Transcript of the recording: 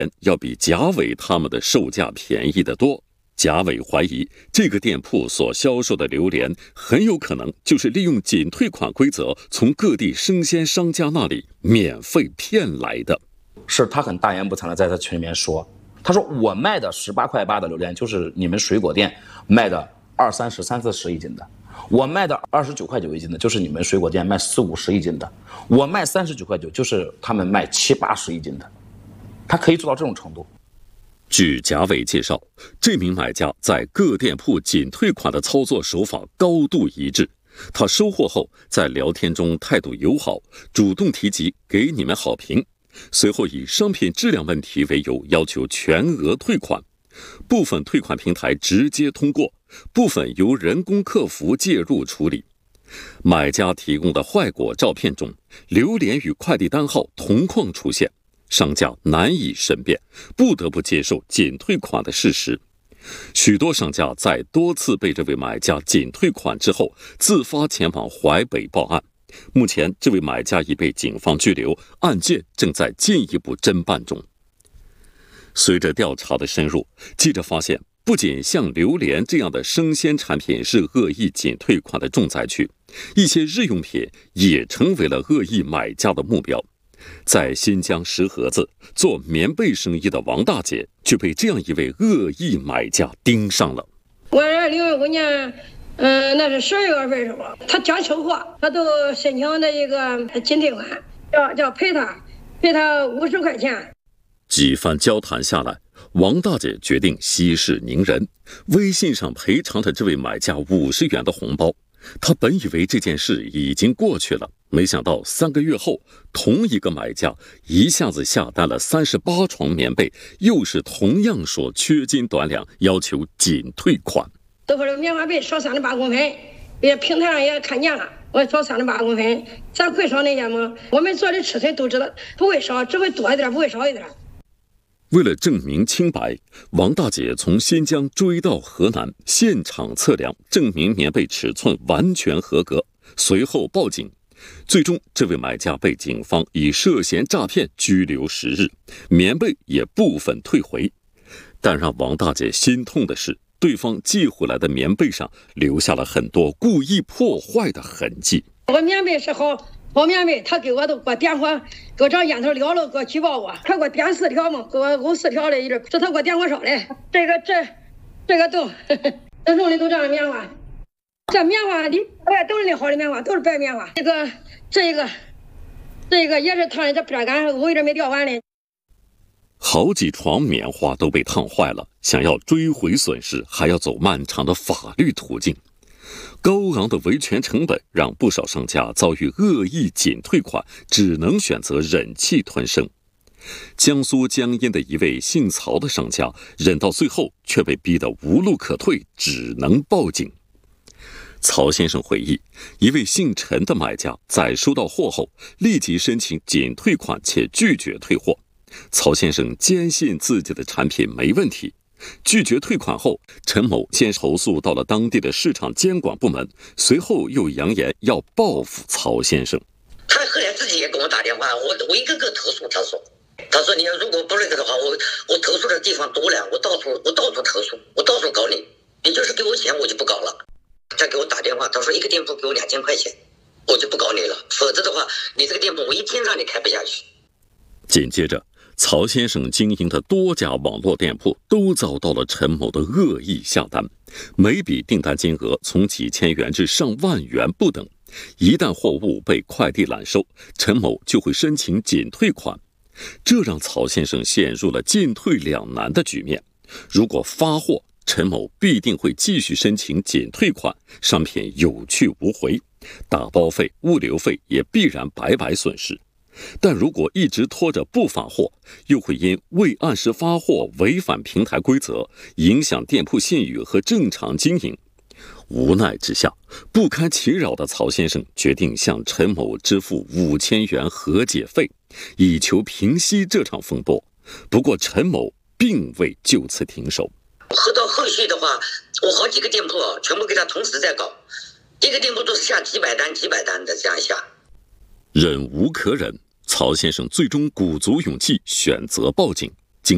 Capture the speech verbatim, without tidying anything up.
要比贾伟他们的售价便宜得多。贾伟怀疑这个店铺所销售的榴莲很有可能就是利用仅退款规则从各地生鲜商家那里免费骗来的。 是他很大言不惭的在他群里面说，他说我卖的十八块八的榴莲就是你们水果店卖的二三十、三四十一斤的，我卖的二十九块九一斤的，就是你们水果店卖四五十一斤的，我卖三十九块九，就是他们卖七八十一斤的，他可以做到这种程度。 据贾伟介绍，这名买家在各店铺仅退款的操作手法高度一致。他收货后在聊天中态度友好，主动提及给你们好评，随后以商品质量问题为由要求全额退款，部分退款平台直接通过，部分由人工客服介入处理。买家提供的坏果照片中，榴莲与快递单号同框出现，商家难以申辩，不得不接受仅退款的事实。许多商家在多次被这位买家仅退款之后，自发前往淮北报案。目前，这位买家已被警方拘留，案件正在进一步侦办中。随着调查的深入，记者发现，不仅像榴莲这样的生鲜产品是恶意仅退款的重灾区，一些日用品也成为了恶意买家的目标。在新疆石河子做棉被生意的王大姐就被这样一位恶意买家盯上了。 我二零一五年，嗯，那是十二月份的时候，他讲清话，他都申请的一个仅退款，叫叫赔他赔他五十块钱。 几番交谈下来，王大姐决定息事宁人，微信上赔偿了这位买家五十元的红包。她本以为这件事已经过去了，没想到三个月后，同一个买家一下子下单了三十八床棉被，又是同样说缺斤短两，要求仅退款。 都说这个棉花被少三十八公分，也平台上也看见了，我少三十八公分，咱会少那些吗？我们做的尺寸都知道，不会少，只会多一点，不会少一点。 为了证明清白，王大姐从新疆追到河南，现场测量，证明棉被尺寸完全合格，随后报警。最终，这位买家被警方以涉嫌诈骗拘留十日，棉被也部分退回。但让王大姐心痛的是，对方寄回来的棉被上留下了很多故意破坏的痕迹。 我棉被是好好棉被，他给我都给我点火，给我找烟头燎了，给我举报我，他给我点四条嘛，给我勾四条的一直，这他给我点火烧的，这个这这个都这用的都这样的棉花，这棉花里外都是那好的棉花，都是白棉花。这个这个这个也是烫的，这边杆我一直没掉完嘞。 好几床棉花都被烫坏了，想要追回损失，还要走漫长的法律途径。高昂的维权成本让不少商家遭遇恶意仅退款，只能选择忍气吞声。江苏江阴的一位姓曹的商家忍到最后，却被逼得无路可退，只能报警。曹先生回忆，一位姓陈的买家在收到货后立即申请仅退款且拒绝退货。曹先生坚信自己的产品没问题，拒绝退款后，陈某先投诉到了当地的市场监管部门，随后又扬言要报复曹先生。 他后来自己也给我打电话，我我一个个投诉。他说，他说你如果不那个的话，我我投诉的地方多了，我到处我到处投诉，我到处搞你，你就是给我钱我就不搞了。他给我打电话，他说一个店铺给我两千块钱，我就不搞你了，否则的话，你这个店铺我一天让你开不下去。 紧接着，曹先生经营的多家网络店铺都遭到了陈某的恶意下单，每笔订单金额从几千元至上万元不等。一旦货物被快递揽收，陈某就会申请仅退款，这让曹先生陷入了进退两难的局面。如果发货，陈某必定会继续申请仅退款，商品有去无回，打包费、物流费也必然白白损失。但如果一直拖着不发货，又会因未按时发货违反平台规则，影响店铺信誉和正常经营。无奈之下，不堪其扰的曹先生决定向陈某支付五千元和解费，以求平息这场风波。不过陈某并未就此停手。 喝到后续的话，我好几个店铺全部给他同时在搞，一个店铺都是下几百单几百单的这样下。 忍无可忍，曹先生最终鼓足勇气选择报警。